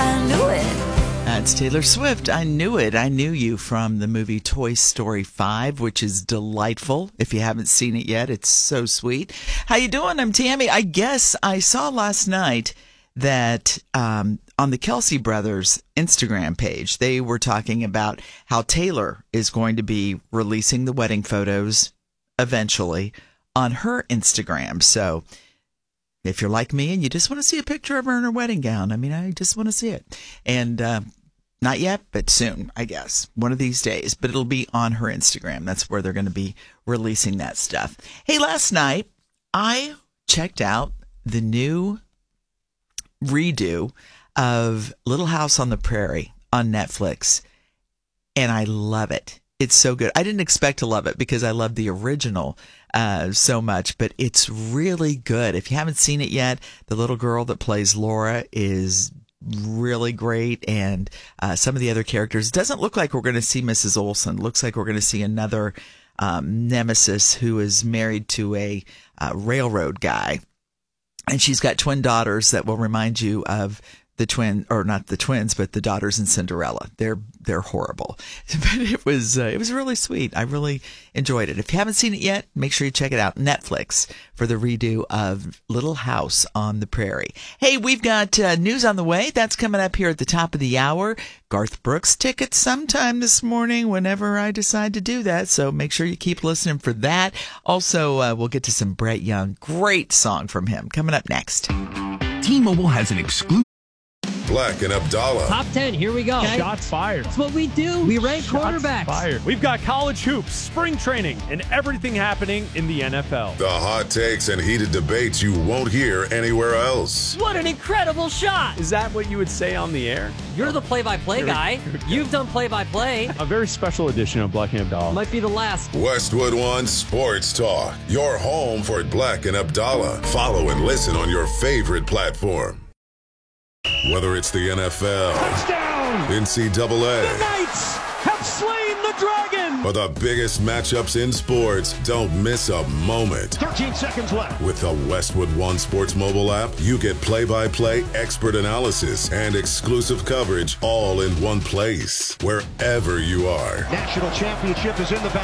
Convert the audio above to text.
I knew it. That's Taylor Swift. I knew it. I knew you from the movie Toy Story 5, which is delightful. If you haven't seen it yet, it's so sweet. How you doing? I'm Tammy. I guess I saw last night that on the Kelsey Brothers Instagram page, they were talking about how Taylor is going to be releasing the wedding photos eventually on her Instagram. So if you're like me and you just want to see a picture of her in her wedding gown, I just want to see it. And not yet, but soon, I guess. One of these days. But it'll be on her Instagram. That's where they're going to be releasing that stuff. Hey, last night, I checked out the new redo of Little House on the Prairie on Netflix. And I love it. It's so good. I didn't expect to love it because I love the original so much, but it's really good. If you haven't seen it yet, the little girl that plays Laura is really great, and some of the other characters. It doesn't look like we're going to see Mrs. Olsen. It looks like we're going to see another nemesis who is married to a railroad guy, and she's got twin daughters that will remind you of the twin, or not the twins, but the daughters in Cinderella. They're horrible, but it was really sweet. I really enjoyed it. If you haven't seen it yet, make sure you check it out. Netflix for the redo of Little House on the Prairie. Hey, we've got news on the way. That's coming up here at the top of the hour. Garth Brooks tickets sometime this morning, whenever I decide to do that. So make sure you keep listening for that. Also, we'll get to some Brett Young. Great song from him coming up next. T-Mobile has an exclusive. Black and Abdallah. Top 10, here we go. Okay. Shots fired. That's what we do. We rank quarterbacks. Fired. We've got college hoops, spring training, and everything happening in the NFL. The hot takes and heated debates you won't hear anywhere else. What an incredible shot. Is that what you would say on the air? You're the play-by-play guy. You've done play-by-play. A very special edition of Black and Abdallah. Might be the last. Westwood One Sports Talk. Your home for Black and Abdallah. Follow and listen on your favorite platform. Whether it's the NFL, Touchdown! NCAA, The Knights have slain the dragon! or the biggest matchups in sports, don't miss a moment. 13 seconds left. With the Westwood One Sports mobile app, you get play-by-play expert analysis and exclusive coverage all in one place, wherever you are. National championship is in the